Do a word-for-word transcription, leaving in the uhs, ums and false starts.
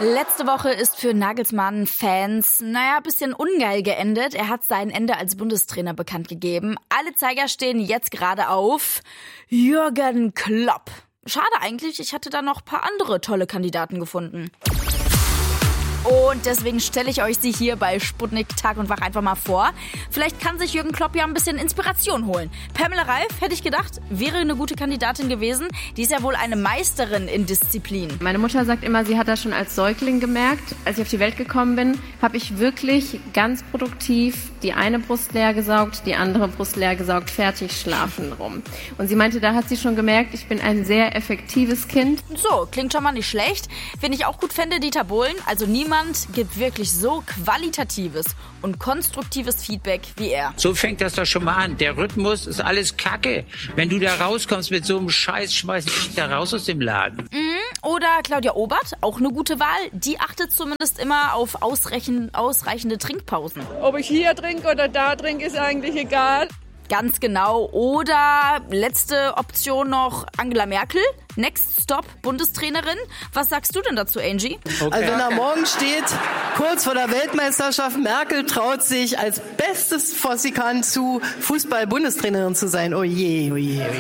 Letzte Woche ist für Nagelsmann-Fans, naja, ein bisschen ungeil geendet. Er hat sein Ende als Bundestrainer bekannt gegeben. Alle Zeiger stehen jetzt gerade auf Jürgen Klopp. Schade eigentlich, ich hatte da noch ein paar andere tolle Kandidaten gefunden. Und deswegen stelle ich euch sie hier bei Sputnik Tag und Wach einfach mal vor. Vielleicht kann sich Jürgen Klopp ja ein bisschen Inspiration holen. Pamela Reif, hätte ich gedacht, wäre eine gute Kandidatin gewesen. Die ist ja wohl eine Meisterin in Disziplin. Meine Mutter sagt immer, sie hat das schon als Säugling gemerkt. Als ich auf die Welt gekommen bin, habe ich wirklich ganz produktiv die eine Brust leer gesaugt, die andere Brust leer gesaugt, fertig schlafen rum. Und sie meinte, da hat sie schon gemerkt, ich bin ein sehr effektives Kind. So, klingt schon mal nicht schlecht. Wen ich auch gut fände, Dieter Bohlen. Also niemand gibt wirklich so qualitatives und konstruktives Feedback wie er. So fängt das doch schon mal an. Der Rhythmus ist alles Kacke. Wenn du da rauskommst mit so einem Scheiß, schmeiß dich da raus aus dem Laden. Mhm. Oder Claudia Obert, auch eine gute Wahl. Die achtet zumindest immer auf ausreichend, ausreichende Trinkpausen. Ob ich hier trinke oder da trinke, ist eigentlich egal. Ganz genau. Oder letzte Option noch Angela Merkel. Next Stop Bundestrainerin. Was sagst du denn dazu, Angie? Okay. Also wenn da morgen steht, kurz vor der Weltmeisterschaft, Merkel traut sich als bestes, was sie kann, zu Fußball-Bundestrainerin zu sein. Oh je, oh je, oh je.